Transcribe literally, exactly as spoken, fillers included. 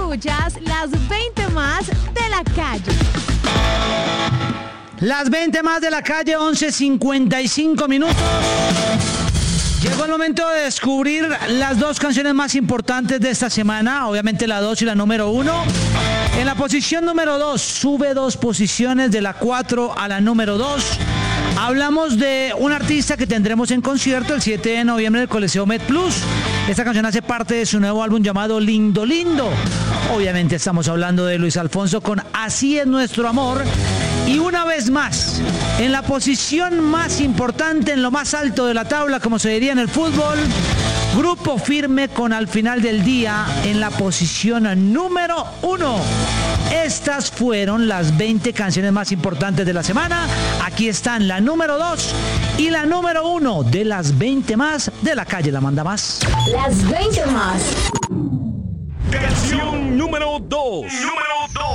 Escuchas las veinte más de la calle. Las veinte más de la calle, once cincuenta y cinco minutos. Llegó el momento de descubrir las dos canciones más importantes de esta semana. Obviamente la dos y la número uno. En la posición número dos, sube dos posiciones de la cuatro a la número dos. Hablamos de un artista que tendremos en concierto el siete de noviembre en el Coliseo MedPlus. Esta canción hace parte de su nuevo álbum llamado Lindo Lindo. Obviamente estamos hablando de Luis Alfonso con Así es nuestro amor. Y una vez más, en la posición más importante, en lo más alto de la tabla, como se diría en el fútbol, Grupo Firme con Al final del día en la posición número uno. Estas fueron las veinte canciones más importantes de la semana. Aquí están la número dos y la número uno de las veinte más de la calle La Manda Más. Las veinte más. Canción número dos. Número